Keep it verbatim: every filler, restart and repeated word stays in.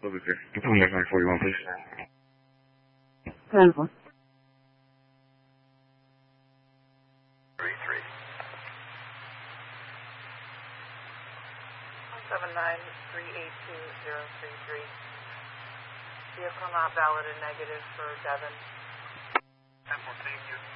Over here. nine forty-one, please. ten four. three three. one seven nine three eight two zero three three. Vehicle not valid and negative for Devon. ten four, thank you.